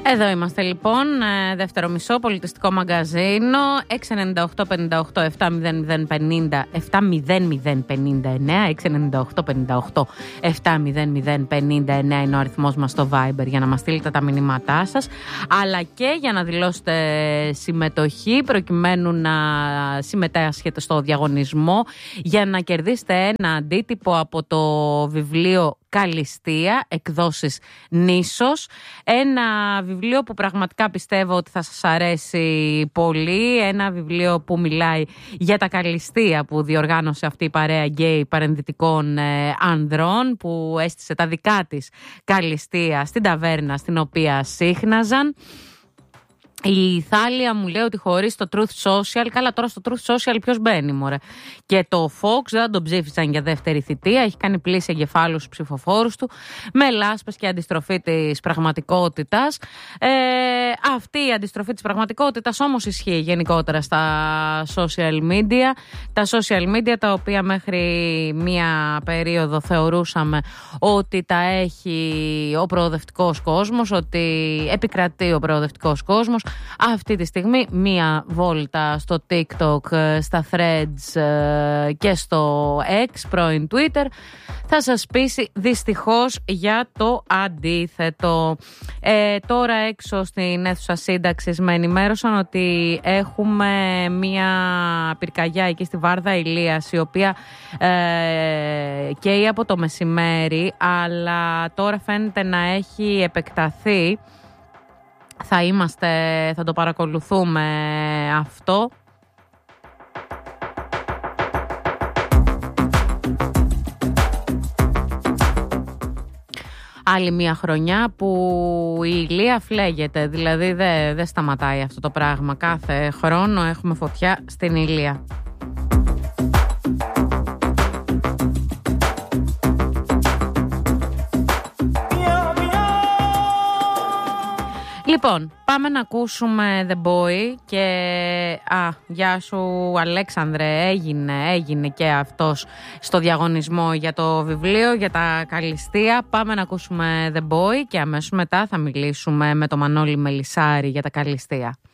Εδώ είμαστε λοιπόν, δεύτερο μισό, πολιτιστικό μαγκαζίνο, 698-58-700-50, 698-58-700-59 είναι ο αριθμός μας στο Viber για να μας στείλετε τα μηνύματά σας, αλλά και για να δηλώσετε συμμετοχή προκειμένου να συμμετάσχετε στο διαγωνισμό για να κερδίσετε ένα αντίτυπο από το βιβλίο Καλλιστία, εκδόσεις Νήσος. Ένα βιβλίο που πραγματικά πιστεύω ότι θα σας αρέσει πολύ. Ένα βιβλίο που μιλάει για τα καλλιστεία που διοργάνωσε αυτή η παρέα γκέι παρενδυτικών ανδρών, που έστησε τα δικά της καλλιστεία στην ταβέρνα στην οποία σύχναζαν. Η Θάλια μου λέει ότι χωρίς το Truth Social, καλά τώρα στο Truth Social ποιος μπαίνει μωρέ. Και το Fox δεν τον ψήφισαν για δεύτερη θητεία, έχει κάνει πλήση εγκεφάλου στους ψηφοφόρους του με λάσπες και αντιστροφή της πραγματικότητας. Αυτή η αντιστροφή της πραγματικότητας όμως ισχύει γενικότερα στα social media. Τα social media τα οποία μέχρι μία περίοδο θεωρούσαμε ότι τα έχει ο προοδευτικός κόσμος, ότι επικρατεί ο προοδευτικός κόσμος. Αυτή τη στιγμή μία βόλτα στο TikTok, στα Threads και στο X, πρώην Twitter, θα σας πείσει δυστυχώς για το αντίθετο. Τώρα έξω στην αίθουσα σύνταξης με ενημέρωσαν ότι έχουμε μία πυρκαγιά εκεί στη Βάρδα Ηλίας, η οποία καίει από το μεσημέρι, αλλά τώρα φαίνεται να έχει επεκταθεί. Θα το παρακολουθούμε αυτό. Άλλη μια χρονιά που η Ηλία φλέγεται, δηλαδή δεν σταματάει αυτό το πράγμα. Κάθε χρόνο έχουμε φωτιά στην Ηλία. Λοιπόν, πάμε να ακούσουμε The Boy και γεια σου Αλέξανδρε, έγινε και αυτός στο διαγωνισμό για το βιβλίο, για τα καλλιστεία. Πάμε να ακούσουμε The Boy και αμέσως μετά θα μιλήσουμε με τον Μανώλη Μελισσάρη για τα καλλιστεία.